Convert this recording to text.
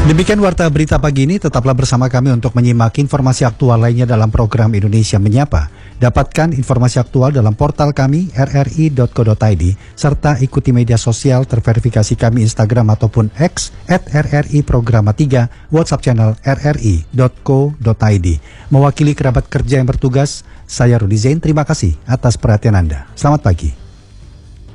Demikian Warta Berita Pagi ini, tetaplah bersama kami untuk menyimak informasi aktual lainnya dalam program Indonesia Menyapa. Dapatkan informasi aktual dalam portal kami rri.co.id, serta ikuti media sosial terverifikasi kami Instagram ataupun X @RRI Programa 3, WhatsApp channel rri.co.id. Mewakili kerabat kerja yang bertugas, saya Rudi Zain, terima kasih atas perhatian Anda. Selamat pagi.